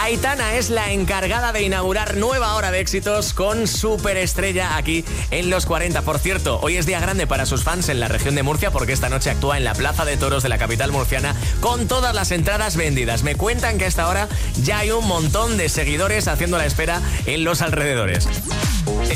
Aitana es la encargada de inaugurar nueva hora de éxitos con Superestrella aquí en Los 40. Por cierto, hoy es día grande para sus fans en la región de Murcia porque esta noche actúa en la Plaza de Toros de la capital murciana con todas las entradas vendidas. Me cuentan que a esta hora ya hay un montón de seguidores haciendo la espera en los alrededores.